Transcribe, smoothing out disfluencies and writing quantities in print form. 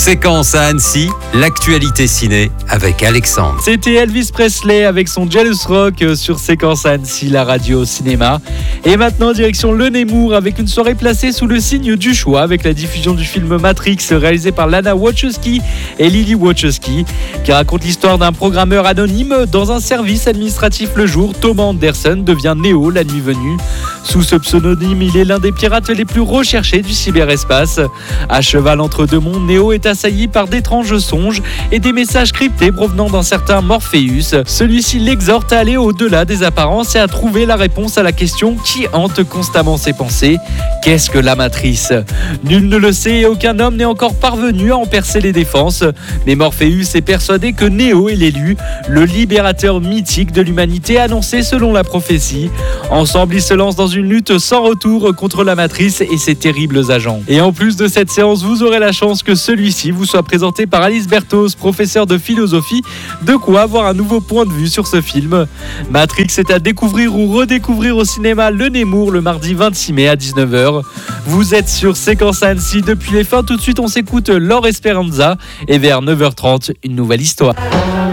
Séquence à Annecy, l'actualité ciné avec Alexandre. C'était Elvis Presley avec son Jealous Rock sur Séquence à Annecy, la radio cinéma. Et maintenant, direction Le Nemours avec une soirée placée sous le signe du choix avec la diffusion du film Matrix réalisé par Lana Wachowski et Lily Wachowski qui raconte l'histoire d'un programmeur anonyme dans un service administratif le jour. Thomas Anderson devient Neo la nuit venue. Sous ce pseudonyme, il est l'un des pirates les plus recherchés du cyberespace. À cheval entre deux mondes, Neo est assailli par d'étranges songes et des messages cryptés provenant d'un certain Morpheus. Celui-ci l'exhorte à aller au-delà des apparences et à trouver la réponse à la question qui hante constamment ses pensées. Qu'est-ce que la matrice ? Nul ne le sait et aucun homme n'est encore parvenu à en percer les défenses. Mais Morpheus est persuadé que Neo est l'élu, le libérateur mythique de l'humanité annoncé selon la prophétie. Ensemble, ils se lancent dans une lutte sans retour contre la matrice et ses terribles agents. Et en plus de cette séance, vous aurez la chance que celui-ci vous soit présenté par Alice Bertos, professeure de philosophie. De quoi avoir un nouveau point de vue sur ce film. Matrix est à découvrir ou redécouvrir au cinéma Le Nemours le mardi 26 mai à 19h. Vous êtes sur Séquence à Annecy depuis les fins. Tout de suite, on s'écoute Laure Esperanza et vers 9h30, une nouvelle histoire.